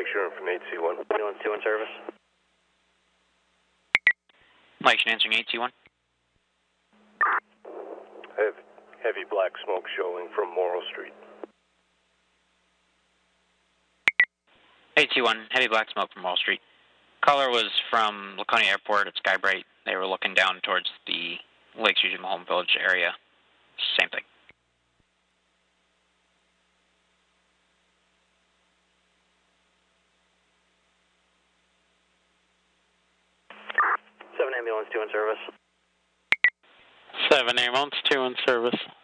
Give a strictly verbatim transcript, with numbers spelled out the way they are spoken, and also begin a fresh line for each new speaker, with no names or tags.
Mike Sherman from eight C one.
Ambulance two in service.
Mike Sherman answering eight C one.
I have heavy black smoke showing from Morrill Street.
eight C one, heavy black smoke from Wall Street. Caller was from Laconia Airport at Skybright. They were looking down towards the Lakes Region Home Village area. Same thing.
seven ambulance two in service.
seven ambulance two in service.